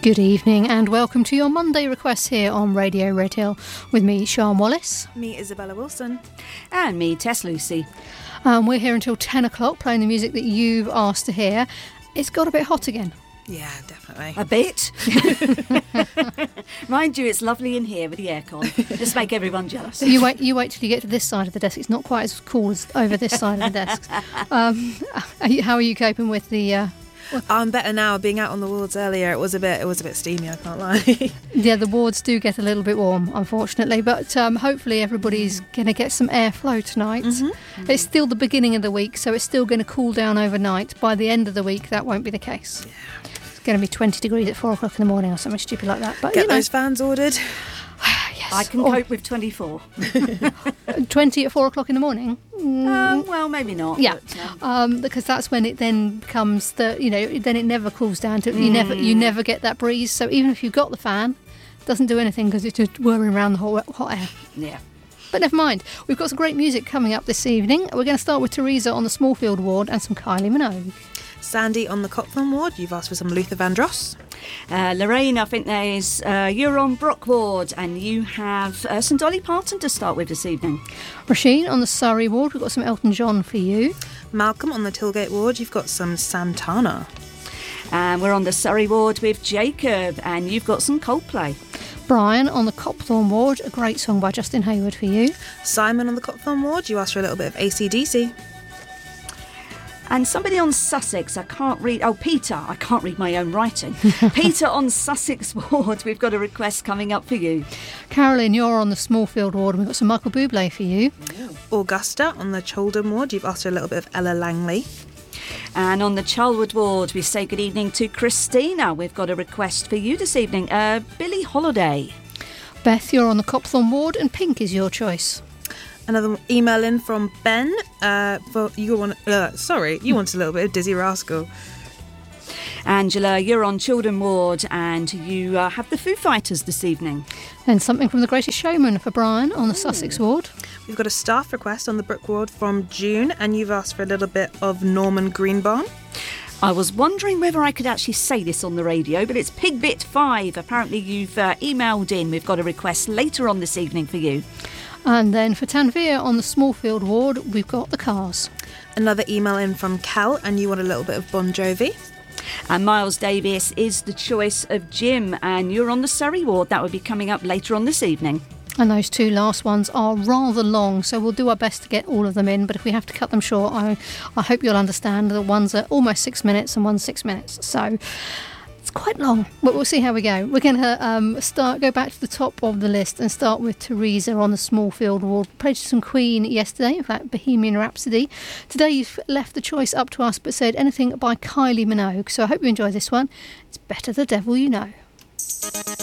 Good evening and welcome to your Monday requests here on Radio Red Hill with me, Sian Wallace. Me, Isabella Wilson. And me, Tess Lucy. We're here until 10 o'clock playing the music that you've asked to hear. It's got a bit hot again. Yeah, definitely. A bit. Mind you, it's lovely in here with the aircon. Just make everyone jealous. You wait till you get to this side of the desk. It's not quite as cool as over this side of the desk. How are you coping with the... I'm better now. Being out on the wards earlier, it was a bit steamy, I can't lie. Yeah, the wards do get a little bit warm, unfortunately, but hopefully everybody's going to get some airflow tonight. Mm-hmm. It's still the beginning of the week, so it's still going to cool down overnight. By the end of the week, that won't be the case. Yeah. It's going to be 20 degrees at 4 o'clock in the morning or something stupid like that. But get those fans ordered. Yes. I can cope with 24. 20 at 4 o'clock in the morning? Well, maybe not. Yeah, but, because that's when it then becomes then it never cools down. You never get that breeze. So even if you've got the fan, it doesn't do anything because it's just whirring around the hot air. Yeah. But never mind. We've got some great music coming up this evening. We're going to start with Teresa on the Smallfield ward and some Kylie Minogue. Sandy on the Copthorne ward, you've asked for some Luther Vandross. Lorraine, I think there's you're on Brock ward and you have some Dolly Parton to start with this evening. Rasheen on the Surrey ward, we've got some Elton John for you. Malcolm on the Tilgate ward, you've got some Santana. And we're on the Surrey ward with Jacob and you've got some Coldplay. Brian on the Copthorne ward, a great song by Justin Hayward for you. Simon on the Copthorne ward, you asked for a little bit of AC/DC. And somebody on Sussex, I can't read... Oh, Peter, I can't read my own writing. Peter on Sussex ward, we've got a request coming up for you. Carolyn, you're on the Smallfield ward and we've got some Michael Bublé for you. Augusta on the Cholden ward, you've asked for a little bit of Ella Langley. And on the Charlwood ward, we say good evening to Christina. We've got a request for you this evening, Billie Holiday. Beth, you're on the Copthorne ward and Pink is your choice. Another email in from Ben. You wanted a little bit of Dizzy Rascal. Angela, you're on Children ward and you have the Foo Fighters this evening. And something from The Greatest Showman for Brian on the Sussex ward. We've got a staff request on the Brook ward from June and you've asked for a little bit of Norman Greenbaum. I was wondering whether I could actually say this on the radio, but it's Pigbit 5. Apparently you've emailed in. We've got a request later on this evening for you. And then for Tanvir on the Smallfield ward, we've got the Cars. Another email in from Cal, and you want a little bit of Bon Jovi. And Miles Davis is the choice of Jim, and you're on the Surrey ward. That will be coming up later on this evening. And those two last ones are rather long, so we'll do our best to get all of them in. But if we have to cut them short, I hope you'll understand that one's are almost 6 minutes and one's 6 minutes. So... it's quite long, but we'll see how we go. We're going to go back to the top of the list and start with Teresa on the Smallfield ward. Played some Queen yesterday, in fact, Bohemian Rhapsody. Today you've left the choice up to us, but said anything by Kylie Minogue. So I hope you enjoy this one. It's Better the Devil You Know.